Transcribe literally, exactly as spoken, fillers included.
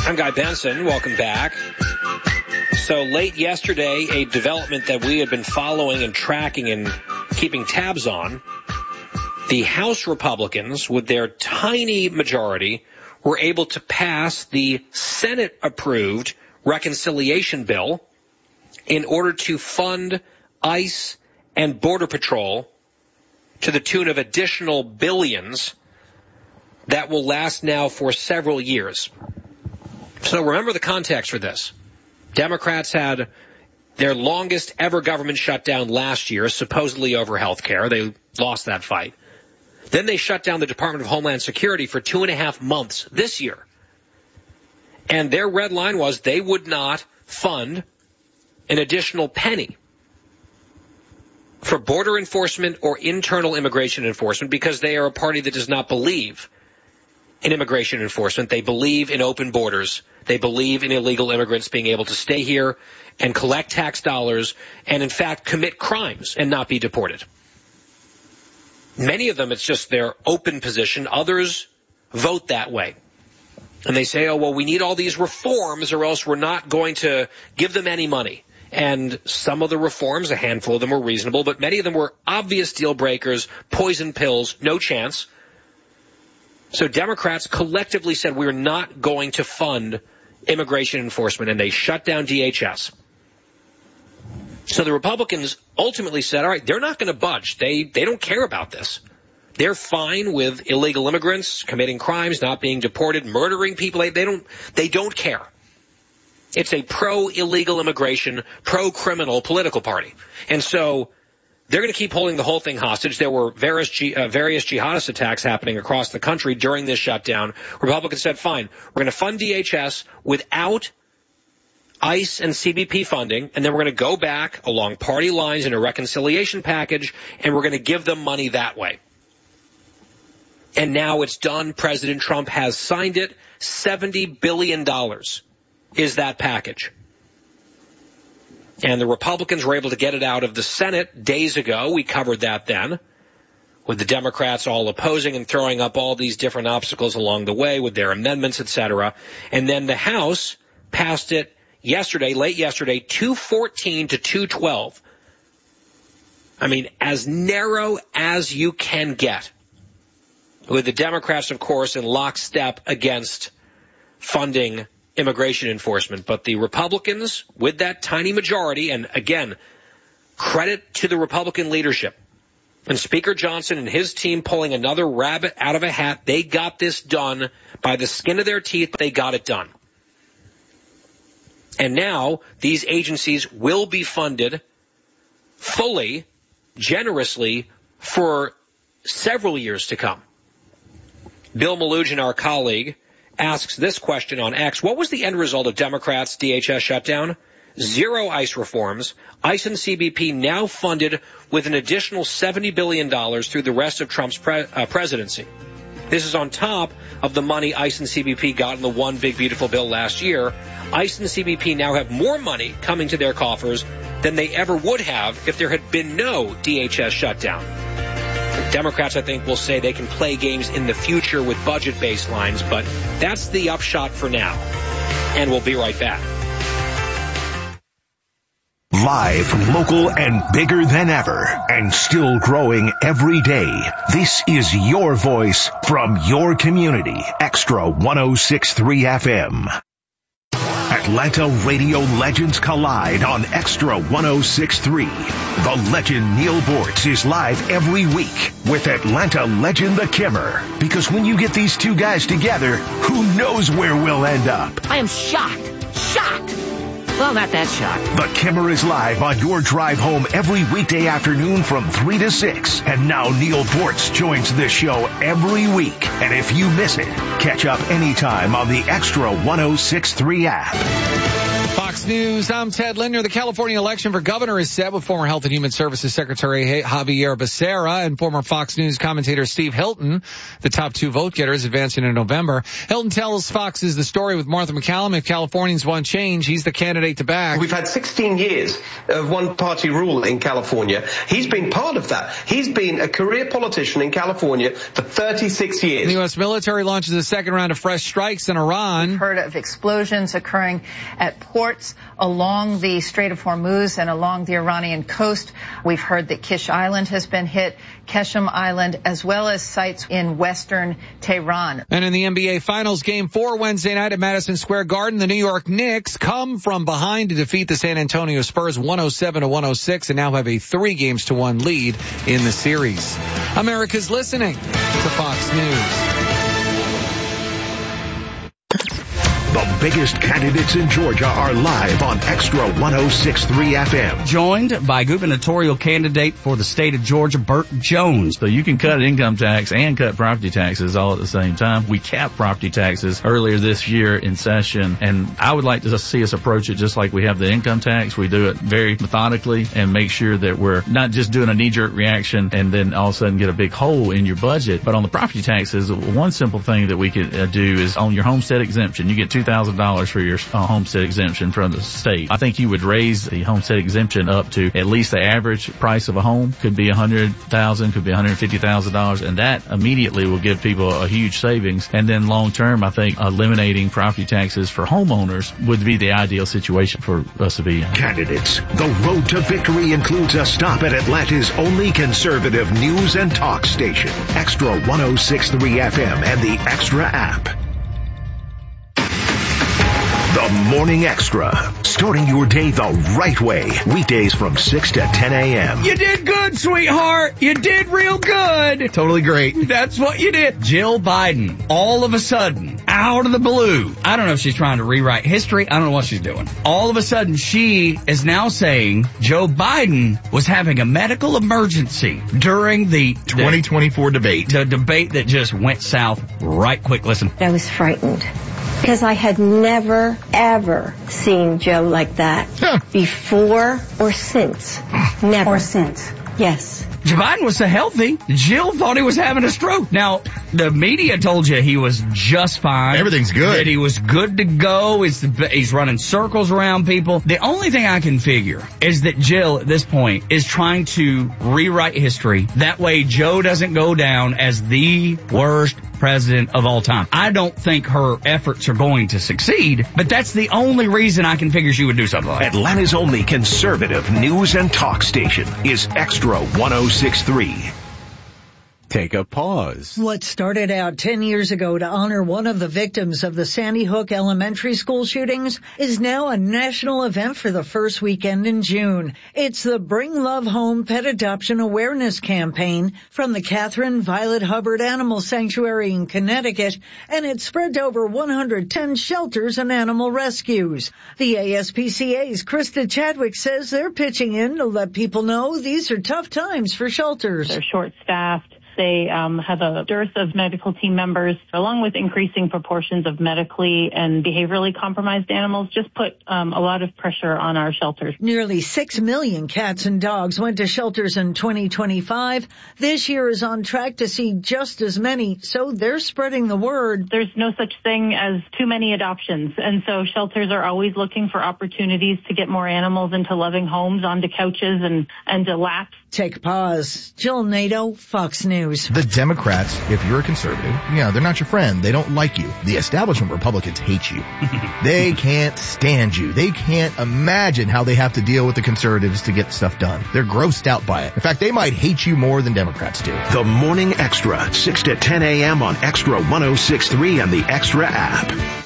I'm Guy Benson. Welcome back. So late yesterday, a development that we had been following and tracking and keeping tabs on, the House Republicans, with their tiny majority, were able to pass the Senate-approved reconciliation bill in order to fund ICE and Border Patrol to the tune of additional billions that will last now for several years. So remember the context for this. Democrats had their longest ever government shutdown last year, supposedly over health care. They lost that fight. Then they shut down the Department of Homeland Security for two and a half months this year. And their red line was they would not fund an additional penny for border enforcement or internal immigration enforcement because they are a party that does not believe in immigration enforcement. They believe in open borders. They believe in illegal immigrants being able to stay here and collect tax dollars and, in fact, commit crimes and not be deported. Many of them, it's just their open position. Others vote that way. And they say, oh, well, we need all these reforms or else we're not going to give them any money. And some of the reforms, a handful of them were reasonable, but many of them were obvious deal breakers, poison pills, no chance. So Democrats collectively said we're not going to fund immigration enforcement, and they shut down D H S. So the Republicans ultimately said, all right, they're not going to budge. They they don't care about this. They're fine with illegal immigrants committing crimes, not being deported, murdering people. They, they don't they don't care. It's a pro-illegal immigration, pro-criminal political party. And so they're going to keep holding the whole thing hostage. There were various, uh, various jihadist attacks happening across the country during this shutdown. Republicans said, fine, we're going to fund D H S without ICE and C B P funding, and then we're going to go back along party lines in a reconciliation package, and we're going to give them money that way. And now it's done. President Trump has signed it. seventy billion dollars is that package. And the Republicans were able to get it out of the Senate days ago. We covered that then, with the Democrats all opposing and throwing up all these different obstacles along the way with their amendments, et cetera. And then the House passed it yesterday, late yesterday, two fourteen to two twelve. I mean, as narrow as you can get, with the Democrats, of course, in lockstep against funding immigration enforcement. But the Republicans, with that tiny majority, and again, credit to the Republican leadership, and Speaker Johnson and his team pulling another rabbit out of a hat, they got this done by the skin of their teeth. They got it done. And now these agencies will be funded fully, generously, for several years to come. Bill Malugin, our colleague, asks this question on X. What was the end result of Democrats' D H S shutdown? Zero ICE reforms. ICE and C B P now funded with an additional seventy billion dollars through the rest of Trump's pre- uh, presidency. This is on top of the money ICE and C B P got in the one big beautiful bill last year. ICE and C B P now have more money coming to their coffers than they ever would have if there had been no D H S shutdown. Democrats, I think, will say they can play games in the future with budget baselines, but that's the upshot for now. And we'll be right back. Live, local, and bigger than ever, and still growing every day. This is your voice from your community. Extra one oh six point three F M. Atlanta radio legends collide on Extra one oh six point three. The legend Neal Boortz is live every week with Atlanta legend The Kimmer. Because when you get these two guys together, who knows where we'll end up? I am shocked. Shocked. Well, not that shocked. The Kimmer is live on your drive home every weekday afternoon from three to six. And now Neal Boortz joins this show every week. And if you miss it, catch up anytime on the Extra one oh six point three app. Fox News, I'm Ted Linder. The California election for governor is set with former Health and Human Services Secretary Javier Becerra and former Fox News commentator Steve Hilton, the top two vote getters advancing in November. Hilton tells Fox's The Story with Martha McCallum. If Californians want change, he's the candidate state to back. We've had sixteen years of one-party rule in California. He's been part of that. He's been a career politician in California for thirty-six years. The U S military launches a second round of fresh strikes in Iran. We've heard of explosions occurring at ports along the Strait of Hormuz and along the Iranian coast. We've heard that Kish Island has been hit, Keshem Island, as well as sites in western Tehran. And in the N B A Finals, Game four Wednesday night at Madison Square Garden, the New York Knicks come from behind to defeat the San Antonio Spurs one oh seven to one oh six and now have a three games to one lead in the series. America's listening to Fox News. The biggest candidates in Georgia are live on Extra one oh six point three F M. Joined by gubernatorial candidate for the state of Georgia, Burt Jones. So you can cut income tax and cut property taxes all at the same time. We capped property taxes earlier this year in session, and I would like to see us approach it just like we have the income tax. We do it very methodically and make sure that we're not just doing a knee-jerk reaction and then all of a sudden get a big hole in your budget. But on the property taxes, one simple thing that we could uh, do is on your homestead exemption, you get two thousand dollars for your uh, homestead exemption from the state. I think you would raise the homestead exemption up to at least the average price of a home. Could be one hundred thousand dollars, could be one hundred fifty thousand dollars, and that immediately will give people a huge savings. And then long term, I think eliminating property taxes for homeowners would be the ideal situation for us to be in. Candidates, the road to victory includes a stop at Atlanta's only conservative news and talk station, Extra one oh six point three F M and the Extra app. The Morning Extra, starting your day the right way. Weekdays from six to ten a.m. You did good, sweetheart. You did real good. Totally great. That's what you did. Jill Biden, all of a sudden, out of the blue. I don't know if she's trying to rewrite history. I don't know what she's doing. All of a sudden, she is now saying Joe Biden was having a medical emergency during the twenty twenty-four debate. The debate that just went south right quick. Listen. I was frightened because I had never, ever seen Joe like that huh. before or since. Never. Or since. Yes. Joe Biden was so healthy, Jill thought he was having a stroke. Now, the media told you he was just fine. Everything's good. That he was good to go. He's, the, he's running circles around people. The only thing I can figure is that Jill, at this point, is trying to rewrite history. That way, Joe doesn't go down as the worst president of all time. I don't think her efforts are going to succeed, but that's the only reason I can figure she would do something like that. Atlanta's only conservative news and talk station is Extra one oh six point three. Take a pause. What started out ten years ago to honor one of the victims of the Sandy Hook elementary school shootings is now a national event for the first weekend in June. It's the Bring Love Home Pet Adoption Awareness Campaign from the Catherine Violet Hubbard Animal Sanctuary in Connecticut, and it's spread to over one hundred ten shelters and animal rescues. The A S P C A's Krista Chadwick says they're pitching in to let people know these are tough times for shelters. They're short-staffed. They um, have a dearth of medical team members, along with increasing proportions of medically and behaviorally compromised animals, just put um, a lot of pressure on our shelters. Nearly six million cats and dogs went to shelters in twenty twenty-five. This year is on track to see just as many, so they're spreading the word. There's no such thing as too many adoptions, and so shelters are always looking for opportunities to get more animals into loving homes, onto couches and, and to laps. Take a pause. Jill Nato, Fox News. The Democrats, if you're a conservative, yeah, they're not your friend. They don't like you. The establishment Republicans hate you. They can't stand you. They can't imagine how they have to deal with the conservatives to get stuff done. They're grossed out by it. In fact, they might hate you more than Democrats do. The Morning Extra, six to ten a.m. on Extra one oh six point three and the Extra app.